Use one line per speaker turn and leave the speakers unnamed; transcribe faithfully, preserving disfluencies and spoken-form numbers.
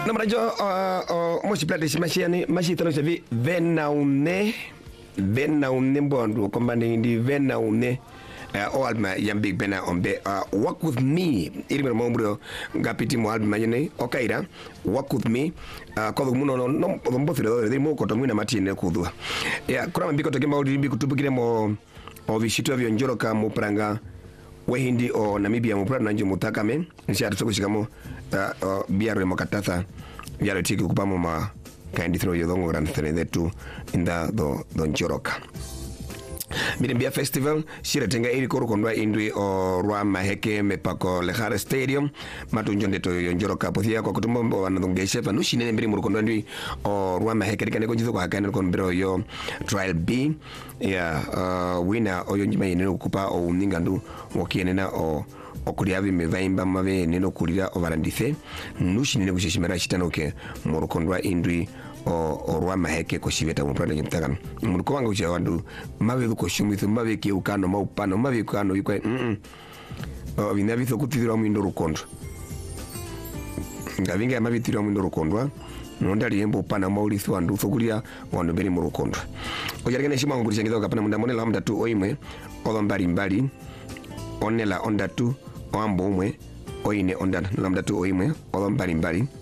Na marajo moshi plate shimashia mashi tano chavi vena une vena une bondu kombani ndi vena une o alma yambig bena ombe walk with me iri mero mombro ngapiti mo alma yene okaira walk with me ko muno no no mbo firo de mo ko to mwina matine kudwa ya kura mbiko to kema udi mbiko tubukire mo o vishito vyo njoroka mo pranga wehindi o Namibia mo prana nje mutakame nsi atuko shikamo biaro mo katatha biaro tiki kupamo ma kandi thro yo dongo grand thre tu inda do do njoroka Mirimbia Festival shira tenga iri koro kondwa indwi o rwa maheke mepako Lehare Stadium matunjonde to yonjoroka pothia kwa kutumbo wanadongeshe fanushi nene mbiri muru kondwa indwi o rwa maheke rikane konjizo kwa hakane konbiro yo Trial B ya uh, winner o yonjima yeneno kukupa o uningandu wakienena o okuriavi mevaimba mave neno kurira o varandife nushi nene kushishimera shitanoke muru kondwa indwi o orwa maheke ko shiveta mu prana nyamtaga muruko wanga ucha wandu mave ko shumithu mave ke ukano maupano mave kano yikwe mm o vinavitho kutithira mu indoro kondo ngavinga mave tithira mu indoro kondwa nonda liembo upana maulithu wandu thokuria wandu beri mu rukondo ojarigene shima ngurisha ngizo kapana munda monela munda tu oimwe odombari mbali onela onda tu oambo umwe oine onda lamda tu oimwe odombari mbali